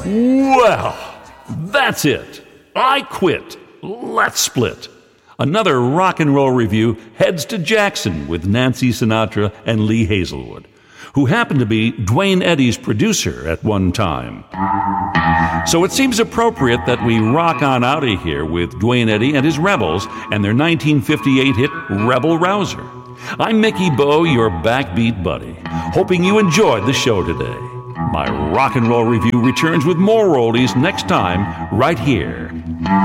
Well, that's it. I quit. Let's split. Another rock and roll review heads to Jackson with Nancy Sinatra and Lee Hazelwood, who happened to be Duane Eddy's producer at one time. So it seems appropriate that we rock on out of here with Duane Eddy and his Rebels and their 1958 hit Rebel Rouser. I'm Mickey Bowe, your backbeat buddy, hoping you enjoyed the show today. My rock and roll review returns with more oldies next time, right here